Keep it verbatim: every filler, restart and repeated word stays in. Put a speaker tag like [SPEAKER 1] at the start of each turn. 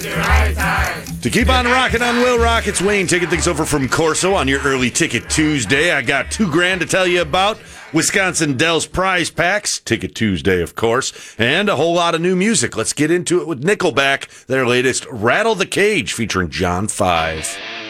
[SPEAKER 1] To keep on rocking on Will Rock, it's Wayne taking things over from Corso on your early ticket Tuesday. I got two grand to tell you about. Wisconsin Dells prize packs, Ticket Tuesday, of course, and a whole lot of new music. Let's get into it with Nickelback, their latest Rattle the Cage featuring John five.